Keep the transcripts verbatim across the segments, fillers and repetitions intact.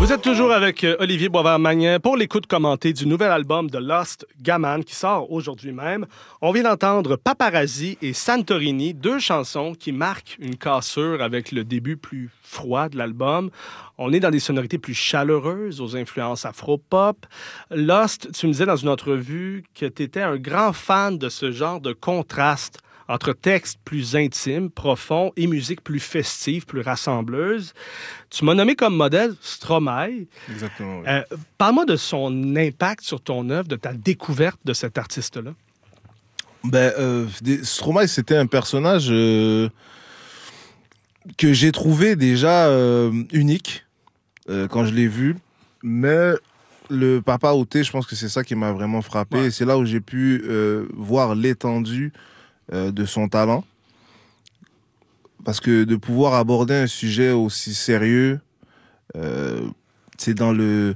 Vous êtes toujours avec Olivier Boisvert-Magnin pour l'écoute commentée du nouvel album de Lost Gammon qui sort aujourd'hui même. On vient d'entendre Paparazzi et Santorini, deux chansons qui marquent une cassure avec le début plus froid de l'album. On est dans des sonorités plus chaleureuses, aux influences afro-pop. Lost, tu me disais dans une entrevue que tu étais un grand fan de ce genre de contraste entre textes plus intimes, profonds et musique plus festive, plus rassembleuse. Tu m'as nommé comme modèle Stromae. Exactement, oui. Euh, parle-moi de son impact sur ton œuvre, de ta découverte de cet artiste-là. Ben, euh, Stromae, c'était un personnage euh, que j'ai trouvé déjà euh, unique euh, quand je l'ai vu. Mais le Papa Outé, je pense que c'est ça qui m'a vraiment frappé. Ouais. Et c'est là où j'ai pu euh, voir l'étendue euh, de son talent. Parce que de pouvoir aborder un sujet aussi sérieux, euh, c'est dans le...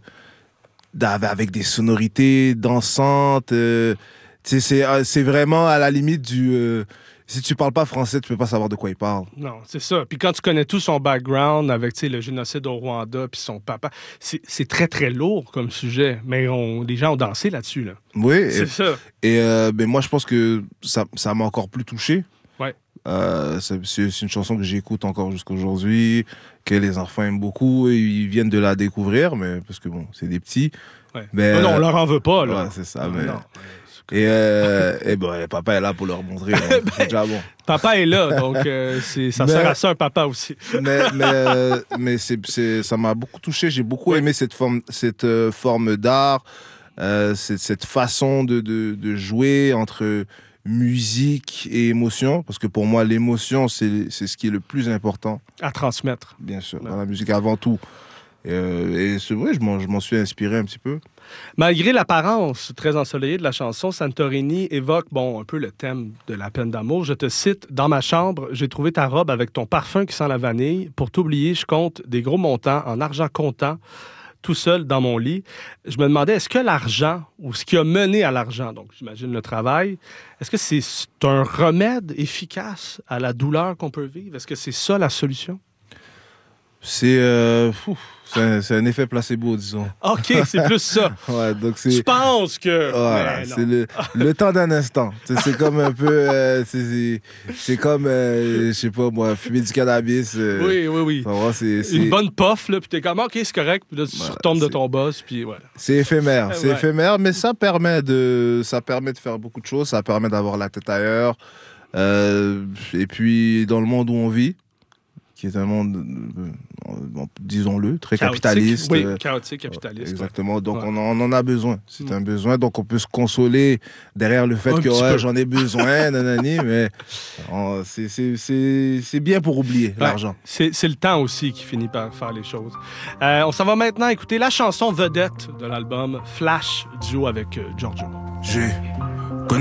avec des sonorités dansantes, euh, c'est, c'est vraiment à la limite du... Euh, si tu parles pas français, tu peux pas savoir de quoi il parle. Non, c'est ça. Puis quand tu connais tout son background avec le génocide au Rwanda puis son papa, c'est, c'est très, très lourd comme sujet. Mais on, les gens ont dansé là-dessus. Là. Oui. C'est et, ça. Et euh, ben moi, je pense que ça, ça m'a encore plus touché. Ouais. Euh, c'est, c'est une chanson que j'écoute encore jusqu'à aujourd'hui, que les enfants aiment beaucoup. Et ils viennent de la découvrir, mais parce que bon, c'est des petits. Ouais. Mais, non, non, on leur en veut pas. Là. Ouais, c'est ça. Non, mais... non. Et, euh, et bon, papa est là pour leur montrer. Ben, c'est déjà bon. Papa est là, donc euh, c'est, ça mais, sert à ça un papa aussi. mais mais, euh, mais c'est, c'est, ça m'a beaucoup touché. J'ai beaucoup ouais. aimé cette forme, cette, euh, forme d'art, euh, cette, cette façon de, de, de jouer entre musique et émotion. Parce que pour moi, l'émotion, c'est, c'est ce qui est le plus important. À transmettre. Bien sûr, ouais. dans la musique avant tout. Et, euh, et c'est vrai, je m'en, je m'en suis inspiré un petit peu. Malgré l'apparence très ensoleillée de la chanson, Santorini évoque bon, un peu le thème de la peine d'amour. Je te cite, « Dans ma chambre, j'ai trouvé ta robe avec ton parfum qui sent la vanille. Pour t'oublier, je compte des gros montants en argent comptant, tout seul dans mon lit. » Je me demandais, est-ce que l'argent, ou ce qui a mené à l'argent, donc j'imagine le travail, est-ce que c'est un remède efficace à la douleur qu'on peut vivre? Est-ce que c'est ça la solution? C'est, euh, pff, c'est, un, c'est un effet placebo, disons. OK, c'est plus ça. Ouais, donc c'est... Tu penses que... Voilà, c'est le, le temps d'un instant. C'est, c'est comme un peu... Euh, c'est, c'est, c'est comme, euh, je sais pas moi, fumer du cannabis. Euh, oui, oui, oui. Voir, c'est, c'est... Une bonne puff, là, puis t'es comme, OK, c'est correct, puis là, tu voilà, retombes de c'est... ton boss, puis ouais. C'est éphémère, c'est ouais. éphémère, mais ça permet, de, ça permet de faire beaucoup de choses, ça permet d'avoir la tête ailleurs. Euh, et puis, dans le monde où on vit, qui est un monde, euh, disons-le, très chaotique, capitaliste. Oui, chaotique, capitaliste. Exactement. Donc, ouais. on, en, on en a besoin. C'est mm. un besoin. Donc, on peut se consoler derrière le fait un que ouais, j'en ai besoin, nanani, mais on, c'est, c'est, c'est, c'est bien pour oublier ouais, l'argent. C'est, c'est le temps aussi qui finit par faire les choses. Euh, on s'en va maintenant écouter la chanson vedette de l'album, Flash, duo avec euh, Giorgio. J'ai